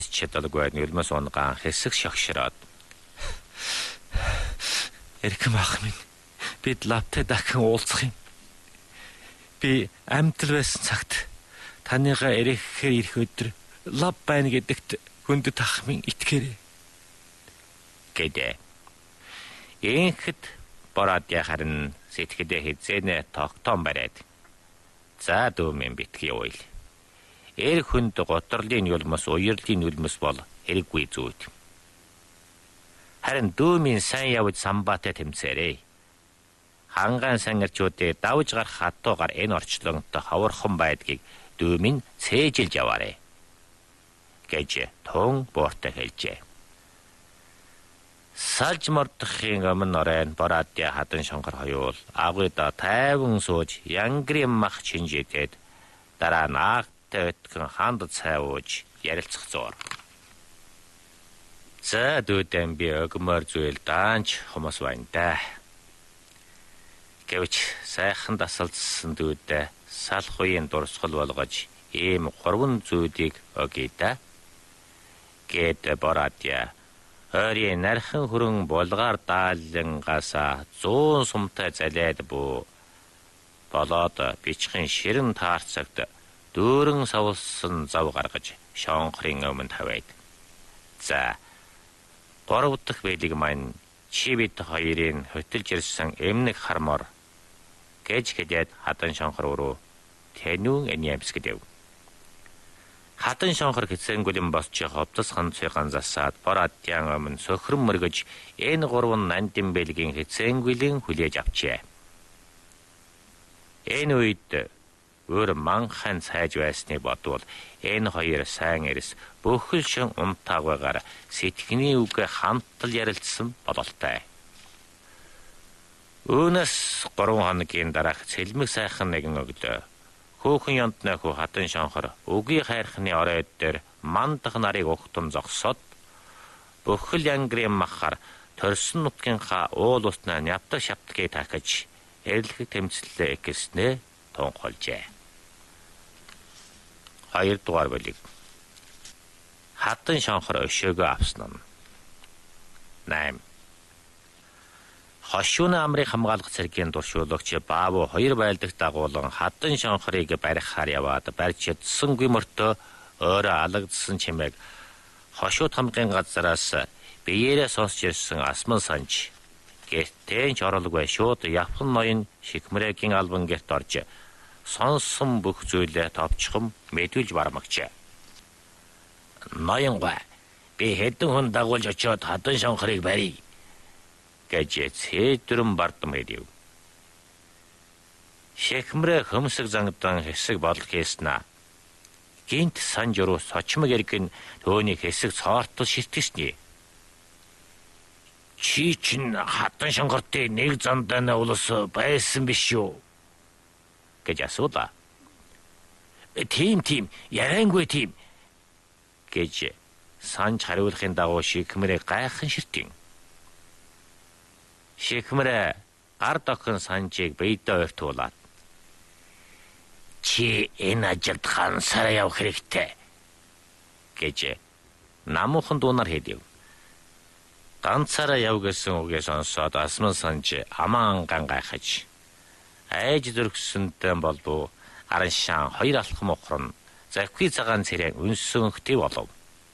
чадалгүй нөлмөс унгаан хэсэг шогшроод эрхэм ах минь бид лавтай дахин уулзах юм. Би амьтал байсан цагт таныгаа эрэххээр ирэх өдөр лав байна гэдэгт хүндэт ах минь итгээрэй. Гэдэг. Инхэд Борадья харин сэтгэлдээ хизээнэ тогтоон бариад. За дүү минь битгий уйл. Эр хүнд готрлын юлмос уярлын юлмос бол хэрэггүй зүйл. Харин дүү минь сайн явж самбаатай тэмцээрэй. Хангаан сангирчуудыг давж гарах хатуугаар энэ орчлонтой ховорхон байдгийг дүү минь цээжилж яваарэ. Гэж тун бууртай хэлжээ. Салж мордохын өмнө оройн Борадья хадан шонгор хоёул агуйда тайван сууж янгрийн мах чинжидэд дараа нь аагтай өткөн ханд цайвууж ярилцах зуур. За дүүдэм би өгмөр зүйл даанч хүмүүс байна да. Гэвч сайхан дасалдсан дүүдээ салах үеийн дурсгал болгож ийм 3 зүйлийг өгье да. Гэт Борадья Ойрын нархан хүрэн булгаар дааллангасаа 100 сумтай залээд бүү. Болоод бичгийн ширэн таарцагт дүүрэн савлсан зав гаргаж шонхрын өмнө тавиад. За 3 дахь бэлэг маань чи бид хоёрын хөтөлж ирсэн эмнэг хармор гэж хэлээд хадан шонхор руу тэнүүн эньямс гэдэв. Хадан шонхор хэцэнгүлэн босч ховдос ханцыган засаад Борадьян өмнө сөхрөн мөргөж энэ 3 нандин бэлгийн хэцэнгүлэн хүлээж авчээ. Энэ үед өөр манхан сайж байсны бодвол энэ хоёр сайн эрс бүхэлшин унтаагаагаар сэтгэний үгээ хамтал ярилцсан бололтой. Үүнээс 3 хоногийн дараах цэлмэг сайхан нэгэн өглөө хөөхөн ёндны хүү хадан шонхор үгүй хайрхны оройд дээр мандах нарыг ухтун зогсоод бүхэл янгрийн махаар торсон нутгийнхаа уул усна нявтаг шавтгийг тахиж эрлэг тэмцэлээ гэснээ тунхолжээ. 2 дугаар бүлэг. Хадан шонхор өшөөгөө авсан нь. 8. Хошууны амрыг хамгаалах цэргийн дуршуулагч Баавуу 2 байлдагт дагуулan хадан шонхорыг барихаар яваад барьж чадсангүй мөртөө өөрөө алагдсан чимээг хошууд хамгын газараас биеэрээ сонсч ирсэн асман санж гэртээ ч оролгүй шууд явхан ноён Шикмрэгийн албан гэрт орж сонсон бүх зүйлээ товчхон мэдүүлж бармагчээ. Ноёнгой би хэдэн хүн дагуулж очиод хадан шонхорыг барья гэж цээдрэн бардам хэдэв. Шикмрэ хөмсөг зангадан хэсэг бол хийснэ. Гинт санж руу сочмог эргэн төөний хэсэг цоортол ширтгэсний. Чи чин хадан шонхортой нэг зандаа улс байсан биш үү? Гэж асуулаа. Тийм яриангүй тийм гэж санж хариулахын дагуу Шикмрэ гайхан ширтэн. Шикмрэ гар дохин санжийг биедээ ойртуулаад чи энэ ажилд хансараа явах хэрэгтэй гэж намуухан дунаар хэлэв. Ганцаараа яв гэсэн үгээ сонсоод асман санж амаан гайхаж айж зөргсөнтэй болбоо аран шаан 2 алхам ухран завхи цагаан цэрэг үнсөнхтэй болов.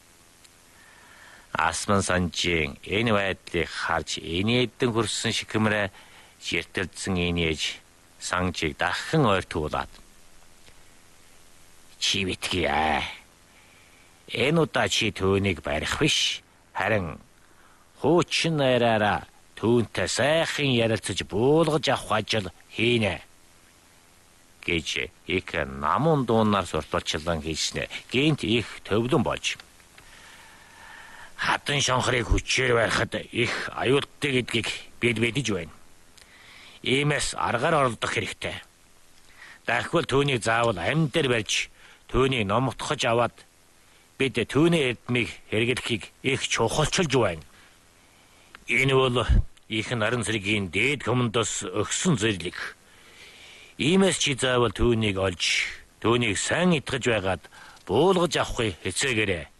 Асман санжийн энэ байдлыг харж инээдэн хөрсөн Шикмрэ жиртэлдсэн инээж санжийг дахин ойртуулаад чи битгий энэ удаа чи төөнийг барих биш харин хуучин найраараа түүнтэй сайхан ярилцаж буулгаж авах ажил хийнэ гэж их намун дуунаар сурталчлан хийснэ. Гинт их төвлөн болж хадан шонхорыг хүчээр барихад их аюултай гэдгийг бид мэдэж байна. Иймээс аргаар оролдох хэрэгтэй. Дахвал түүнийг заавал амь дээр барьж түүнийг номотгож аваад бид түүний эдмийг хэрэглэхийг их чухалчилж байна. Энэ бол их наран цэргийн дээд командос өгсөн зэрлэг. Иймээс чи заавал түүнийг олж түүнийг сайн итгэж байгаад буулгаж авахыг хэцээгээрэй